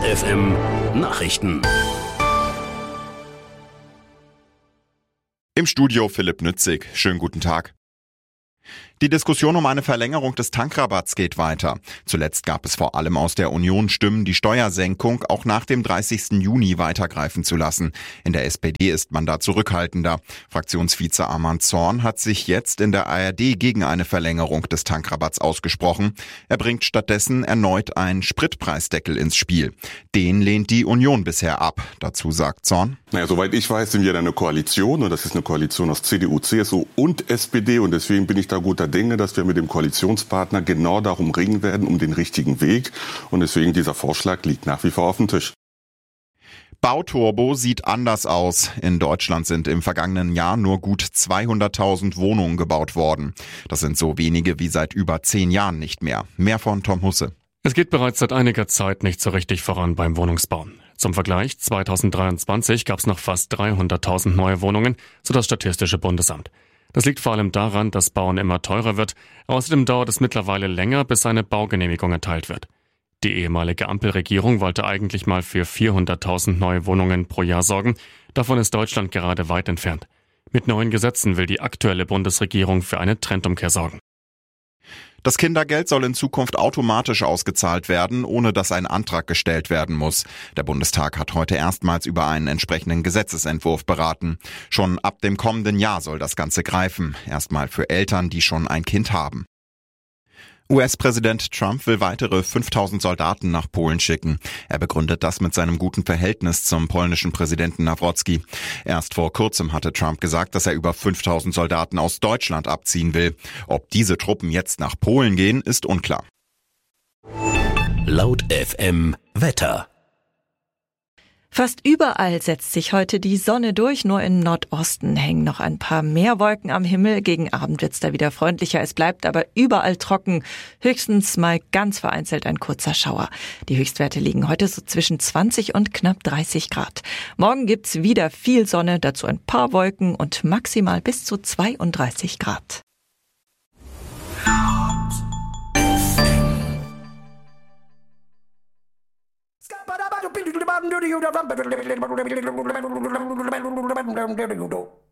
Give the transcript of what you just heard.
FM Nachrichten. Im Studio Philipp Nützig. Schönen guten Tag. Die Diskussion um eine Verlängerung des Tankrabatts geht weiter. Zuletzt gab es vor allem aus der Union Stimmen, die Steuersenkung auch nach dem 30. Juni weitergreifen zu lassen. In der SPD ist man da zurückhaltender. Fraktionsvize Arman Zorn hat sich jetzt in der ARD gegen eine Verlängerung des Tankrabatts ausgesprochen. Er bringt stattdessen erneut einen Spritpreisdeckel ins Spiel. Den lehnt die Union bisher ab. Dazu sagt Zorn: Soweit ich weiß, sind wir da eine Koalition und das ist eine Koalition aus CDU, CSU und SPD und deswegen bin ich da guter Dinge, dass wir mit dem Koalitionspartner genau darum ringen werden, um den richtigen Weg und deswegen dieser Vorschlag liegt nach wie vor auf dem Tisch. Bauturbo sieht anders aus. In Deutschland sind im vergangenen Jahr nur gut 200.000 Wohnungen gebaut worden. Das sind so wenige wie seit über 10 Jahren nicht mehr. Mehr von Tom Husse. Es geht bereits seit einiger Zeit nicht so richtig voran beim Wohnungsbau. Zum Vergleich, 2023 gab es noch fast 300.000 neue Wohnungen, so das Statistische Bundesamt. Das liegt vor allem daran, dass Bauen immer teurer wird. Außerdem dauert es mittlerweile länger, bis eine Baugenehmigung erteilt wird. Die ehemalige Ampelregierung wollte eigentlich mal für 400.000 neue Wohnungen pro Jahr sorgen. Davon ist Deutschland gerade weit entfernt. Mit neuen Gesetzen will die aktuelle Bundesregierung für eine Trendumkehr sorgen. Das Kindergeld soll in Zukunft automatisch ausgezahlt werden, ohne dass ein Antrag gestellt werden muss. Der Bundestag hat heute erstmals über einen entsprechenden Gesetzesentwurf beraten. Schon ab dem kommenden Jahr soll das Ganze greifen. Erstmal für Eltern, die schon ein Kind haben. US-Präsident Trump will weitere 5.000 Soldaten nach Polen schicken. Er begründet das mit seinem guten Verhältnis zum polnischen Präsidenten Nawrocki. Erst vor kurzem hatte Trump gesagt, dass er über 5.000 Soldaten aus Deutschland abziehen will. Ob diese Truppen jetzt nach Polen gehen, ist unklar. Laut FM Wetter. Fast überall setzt sich heute die Sonne durch, nur im Nordosten hängen noch ein paar mehr Wolken am Himmel. Gegen Abend wird's da wieder freundlicher, es bleibt aber überall trocken. Höchstens mal ganz vereinzelt ein kurzer Schauer. Die Höchstwerte liegen heute so zwischen 20 und knapp 30 Grad. Morgen gibt's wieder viel Sonne, dazu ein paar Wolken und maximal bis zu 32 Grad. Do